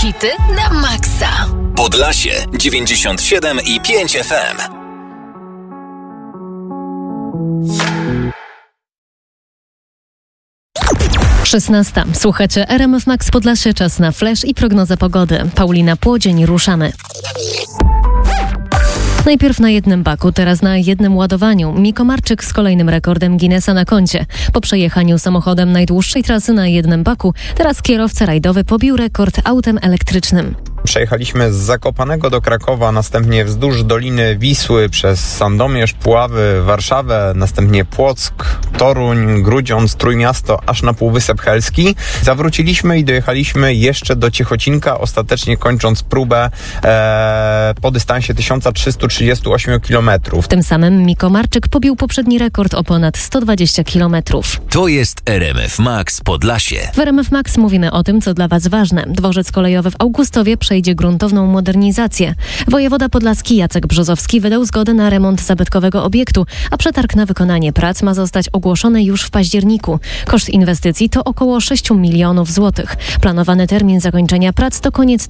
Hity na maksa. Podlasie 97,5 FM. Szesnasta. Słuchacie RMF Max Podlasie, czas na flash i prognozę pogody. Paulina Płodzień, ruszamy. Najpierw na jednym baku, teraz na jednym ładowaniu. Miko Marczyk z kolejnym rekordem Guinnessa na koncie. Po przejechaniu samochodem najdłuższej trasy na jednym baku, teraz kierowca rajdowy pobił rekord autem elektrycznym. Przejechaliśmy z Zakopanego do Krakowa, następnie wzdłuż Doliny Wisły przez Sandomierz, Puławy, Warszawę, następnie Płock, Toruń, Grudziądz, Trójmiasto, aż na Półwysep Helski. Zawróciliśmy i dojechaliśmy jeszcze do Ciechocinka, ostatecznie kończąc próbę po dystansie 1338 km. Tym samym Miko Marczyk pobił poprzedni rekord o ponad 120 km. To jest RMF Max Podlasie. W RMF Max mówimy o tym, co dla Was ważne. Dworzec kolejowy w Augustowie przejdzie gruntowną modernizację. Wojewoda podlaski Jacek Brzozowski wydał zgodę na remont zabytkowego obiektu, a przetarg na wykonanie prac ma zostać ogłoszony już w październiku. Koszt inwestycji to około 6 milionów złotych. Planowany termin zakończenia prac to koniec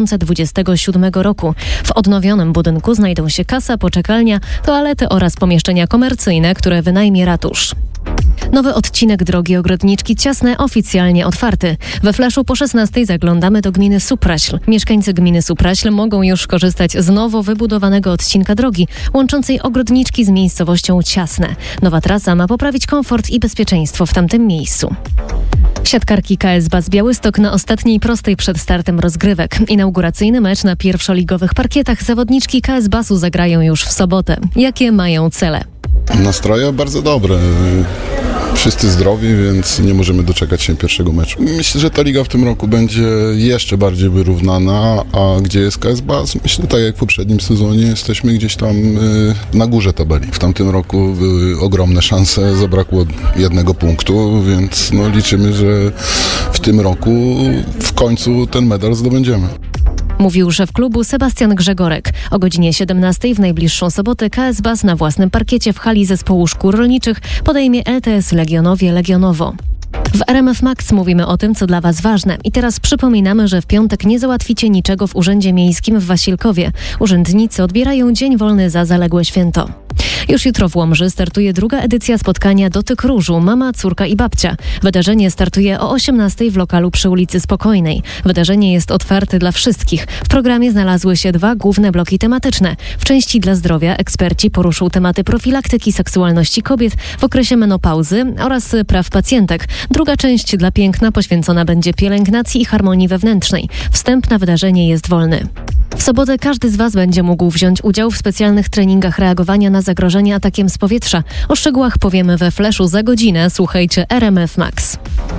2027 roku. W odnowionym budynku znajdą się kasa, poczekalnia, toalety oraz pomieszczenia komercyjne, które wynajmie ratusz. Nowy odcinek drogi Ogrodniczki Ciasne oficjalnie otwarty. We flaszu po 16 zaglądamy do gminy Supraśl. Mieszkańcy gminy Supraśl mogą już korzystać z nowo wybudowanego odcinka drogi łączącej Ogrodniczki z miejscowością Ciasne. Nowa trasa ma poprawić komfort i bezpieczeństwo w tamtym miejscu. Siatkarki KS Bas Białystok na ostatniej prostej przed startem rozgrywek. Inauguracyjny mecz na pierwszoligowych parkietach zawodniczki KS Basu zagrają już w sobotę. Jakie mają cele? Nastroje bardzo dobre. Wszyscy zdrowi, więc nie możemy doczekać się pierwszego meczu. Myślę, że ta liga w tym roku będzie jeszcze bardziej wyrównana, a gdzie jest KS Bas? Myślę, tak jak w poprzednim sezonie jesteśmy gdzieś tam na górze tabeli. W tamtym roku były ogromne szanse, zabrakło jednego punktu, więc liczymy, że w tym roku w końcu ten medal zdobędziemy. Mówił szef klubu Sebastian Grzegorek. O godzinie 17 w najbliższą sobotę KS Bas na własnym parkiecie w hali zespołu szkół rolniczych podejmie LTS Legionowie Legionowo. W RMF Max mówimy o tym, co dla Was ważne. I teraz przypominamy, że w piątek nie załatwicie niczego w Urzędzie Miejskim w Wasilkowie. Urzędnicy odbierają dzień wolny za zaległe święto. Już jutro w Łomży startuje druga edycja spotkania Dotyk Różu, mama, córka i babcia. Wydarzenie startuje o 18 w lokalu przy ulicy Spokojnej. Wydarzenie jest otwarte dla wszystkich. W programie znalazły się 2 główne bloki tematyczne. W części dla zdrowia eksperci poruszą tematy profilaktyki seksualności kobiet w okresie menopauzy oraz praw pacjentek. Druga część dla piękna poświęcona będzie pielęgnacji i harmonii wewnętrznej. Wstęp na wydarzenie jest wolny. W sobotę każdy z Was będzie mógł wziąć udział w specjalnych treningach reagowania na zagrożenie atakiem z powietrza. O szczegółach powiemy we flashu za godzinę. Słuchajcie RMF Max.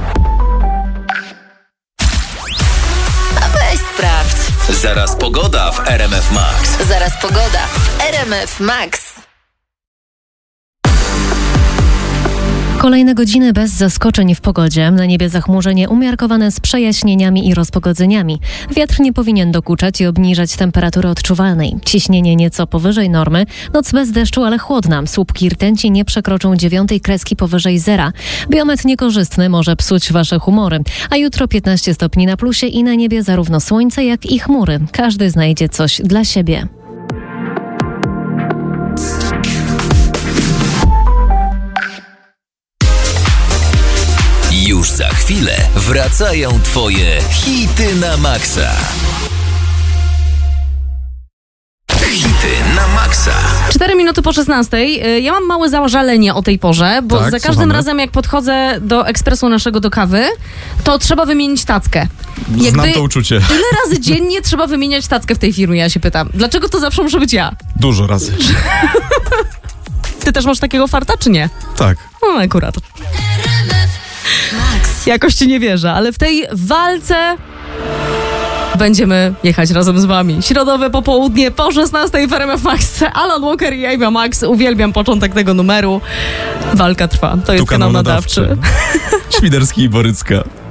A weź sprawdź. Zaraz pogoda w RMF Max. Zaraz pogoda w RMF Max. Kolejne godziny bez zaskoczeń w pogodzie. Na niebie zachmurzenie umiarkowane z przejaśnieniami i rozpogodzeniami. Wiatr nie powinien dokuczać i obniżać temperatury odczuwalnej. Ciśnienie nieco powyżej normy. Noc bez deszczu, ale chłodna. Słupki rtęci nie przekroczą 9 kreski powyżej zera. Biometr niekorzystny może psuć Wasze humory. A jutro 15 stopni na plusie i na niebie zarówno słońce, jak i chmury. Każdy znajdzie coś dla siebie. Już za chwilę wracają Twoje hity na maksa. Hity na maksa. 4 minuty po 16. Ja mam małe zażalenie o tej porze, bo tak, za każdym słuchamy. razem jak podchodzę do ekspresu naszego do kawy, to trzeba wymienić tackę. Znam to uczucie. Ile razy dziennie trzeba wymieniać tackę w tej firmie, ja się pytam. Dlaczego to zawsze muszę być ja? Dużo razy. Ty też masz takiego farta, czy nie? Tak. No akurat. Jakoś ci nie wierzę, ale w tej walce będziemy jechać razem z wami. Środowe popołudnie po 16 w RMF Max. Alan Walker i Ava Max. Uwielbiam początek tego numeru. Walka trwa. To jest kanał nadawczy. Świderski i Borycka.